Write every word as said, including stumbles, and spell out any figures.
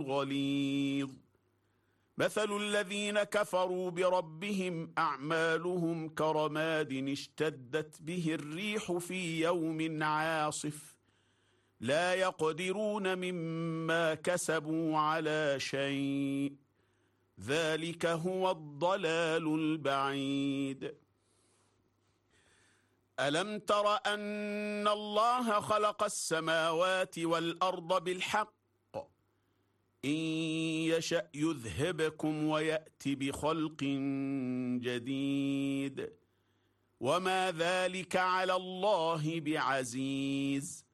غليظ مثل الذين كفروا بربهم أعمالهم كرماد اشتدت به الريح في يوم عاصف لا يقدرون مما كسبوا على شيء ذلك هو الضلال البعيد. ألم تر أن الله خلق السماوات والأرض بالحق إن يشأ يذهبكم ويأت بخلق جديد وما ذلك على الله بعزيز.